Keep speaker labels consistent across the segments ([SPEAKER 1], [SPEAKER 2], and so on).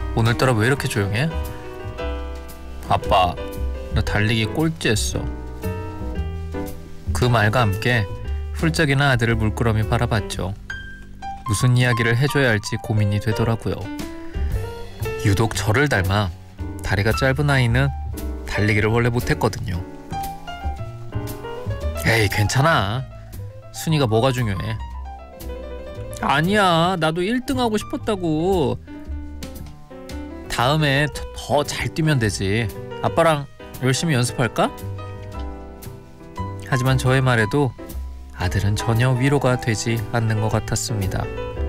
[SPEAKER 1] 오늘따라 왜 이렇게 조용해? 아빠, 나 달리기 꼴찌했어. 그 말과 함께 훌쩍이는 아들을 물끄러미 바라봤죠. 무슨 이야기를 해줘야 할지 고민이 되더라고요. 유독 저를 닮아 다리가 짧은 아이는 달리기를 원래 못했거든요. 에이, 괜찮아. 순위가 뭐가 중요해. 아니야, 나도 1등 하고 싶었다고. 다음에 더 잘 뛰면 되지. 아빠랑 열심히 연습할까? 하지만 저의 말에도 아들은 전혀 위로가 되지 않는 것 같았습니다.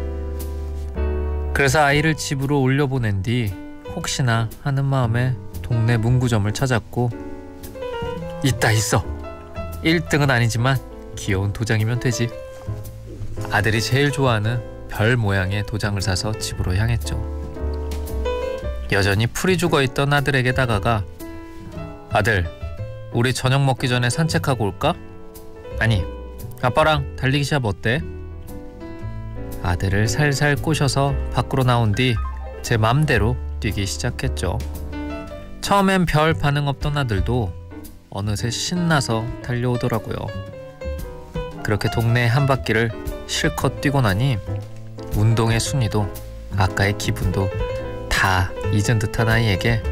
[SPEAKER 1] 그래서 아이를 집으로 올려보낸 뒤 혹시나 하는 마음에 동네 문구점을 찾았고, 있어. 1등은 아니지만 귀여운 도장이면 되지. 아들이 제일 좋아하는 별 모양의 도장을 사서 집으로 향했죠. 여전히 풀이 죽어있던 아들에게 다가가, 아들, 우리 저녁 먹기 전에 산책하고 올까? 아니, 아빠랑 달리기 시합 어때? 아들을 살살 꼬셔서 밖으로 나온 뒤 제 맘대로 뛰기 시작했죠. 처음엔 별 반응 없던 아들도 어느새 신나서 달려오더라고요. 그렇게 동네 한 바퀴를 실컷 뛰고 나니 운동의 순위도 아까의 기분도 다 잊은 듯한 아이에게,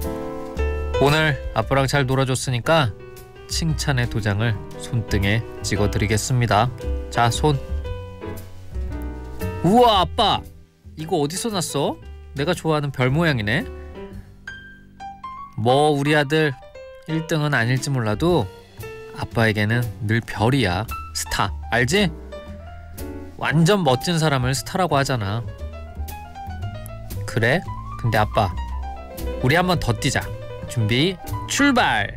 [SPEAKER 1] 오늘 아빠랑 잘 놀아줬으니까 칭찬의 도장을 손등에 찍어드리겠습니다. 자, 손. 우와, 아빠! 이거 어디서 났어? 내가 좋아하는 별 모양이네. 뭐 우리 아들 1등은 아닐지 몰라도 아빠에게는 늘 별이야. 스타, 알지? 완전 멋진 사람을 스타라고 하잖아. 그래? 근데 아빠, 우리 한번 더 뛰자. 준비, 출발!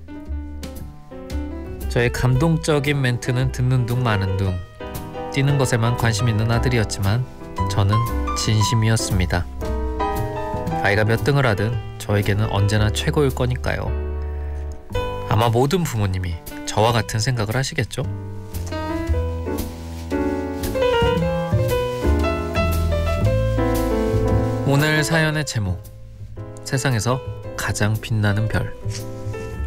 [SPEAKER 1] 저의 감동적인 멘트는 듣는 둥 마는 둥. 뛰는 것에만 관심 있는 아들이었지만 저는 진심이었습니다. 아이가 몇 등을 하든 저에게는 언제나 최고일 거니까요. 아마 모든 부모님이 저와 같은 생각을 하시겠죠? 오늘 사연의 제목, 세상에서 가장 빛나는 별.